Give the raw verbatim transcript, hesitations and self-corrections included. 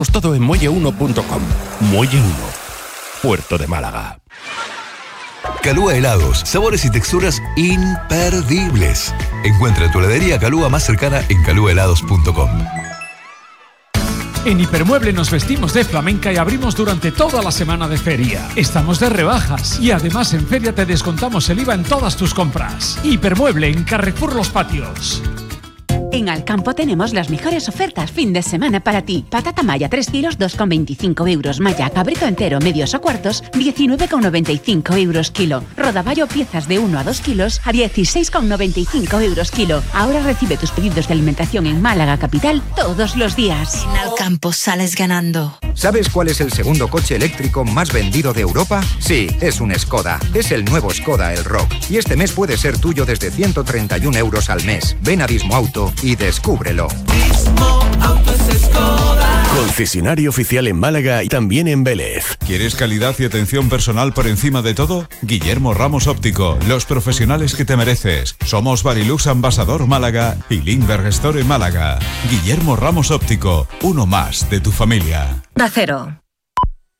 Todo en muelle uno punto com. Muelle uno, Puerto de Málaga. Calúa Helados, sabores y texturas imperdibles. Encuentra tu heladería Calúa más cercana en calúa helados punto com. En Hipermueble nos vestimos de flamenca y abrimos durante toda la semana de feria. Estamos de rebajas y además en feria te descontamos el I V A en todas tus compras. Hipermueble en Carrefour Los Patios. En Alcampo tenemos las mejores ofertas fin de semana para ti. Patata maya tres kilos, dos con veinticinco euros. Maya cabrito entero, medios o cuartos, diecinueve con noventa y cinco euros kilo. Rodaballo piezas de uno a dos kilos a dieciséis con noventa y cinco euros kilo. Ahora recibe tus pedidos de alimentación en Málaga capital todos los días. En Alcampo sales ganando. ¿Sabes cuál es el segundo coche eléctrico más vendido de Europa? Sí, es un Skoda. Es el nuevo Skoda Elroq. Y este mes puede ser tuyo desde ciento treinta y un euros al mes. Ven a Dismo Auto y descúbrelo. Concesionario oficial en Málaga y también en Vélez. ¿Quieres calidad y atención personal por encima de todo? Guillermo Ramos Óptico, los profesionales que te mereces. Somos Barilux Ambasador Málaga y Lindbergh Store Málaga. Guillermo Ramos Óptico, uno más de tu familia. Da Cero,